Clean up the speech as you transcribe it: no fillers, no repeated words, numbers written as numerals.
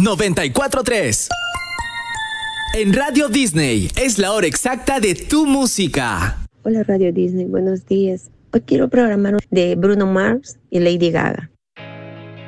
94.3. En Radio Disney es la hora exacta de tu música. Hola Radio Disney, buenos días. Hoy quiero programar de Bruno Mars y Lady Gaga.